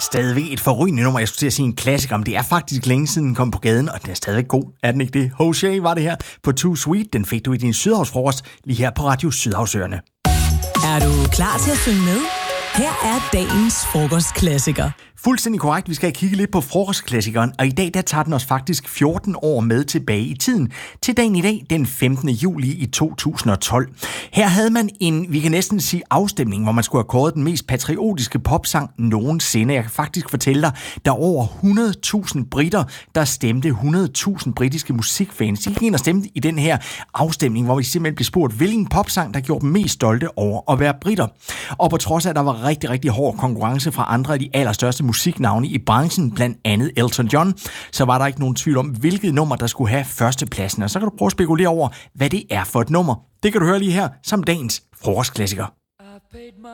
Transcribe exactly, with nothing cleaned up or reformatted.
Stadigvæk et forrygende nummer, jeg skulle til at sige en klassiker, men det er faktisk længe siden den kom på gaden, og den er stadigvæk god, er den ikke det? Jose var det her på Too Sweet, den fik du i din Sydhavsfrokost, lige her på Radio Sydhavsøerne. Er du klar til at synge med? Her er dagens frokostklassiker. Fuldstændig korrekt, vi skal kigge lidt på frokostklassikeren, og i dag der tager den os faktisk fjorten år med tilbage i tiden, til dagen i dag, den femtende juli i to tusind og tolv. Her havde man en, vi kan næsten sige afstemning, hvor man skulle have kåret den mest patriotiske popsang nogensinde. Jeg kan faktisk fortælle dig, der er over hundrede tusind britter, der stemte hundrede tusind britiske musikfans. De gik ind og stemte i den her afstemning, hvor vi simpelthen blev spurgt, hvilken popsang, der gjorde dem mest stolte over at være britter. Og på trods af, at der var rigtig, rigtig hård konkurrence fra andre af de allerstørste musiknavne i branchen, blandt andet Elton John, så var der ikke nogen tvivl om, hvilket nummer, der skulle have førstepladsen. Og så kan du prøve at spekulere over, hvad det er for et nummer. Det kan du høre lige her, som dagens frokostklassiker.